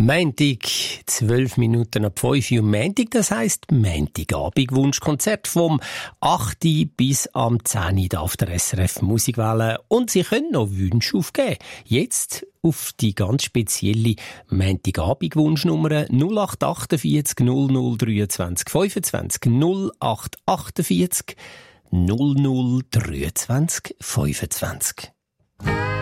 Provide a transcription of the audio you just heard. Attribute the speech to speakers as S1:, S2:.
S1: Montag, 12 Minuten ab 5 Uhr Montag, das heisst Montagabend Wunschkonzert vom 8. bis am 10. Uhr auf der SRF Musikwelle. Und Sie können noch Wünsche aufgeben. Jetzt auf die ganz spezielle Montagabend Wunschnummer 0848 0023 25 0848 0023 25.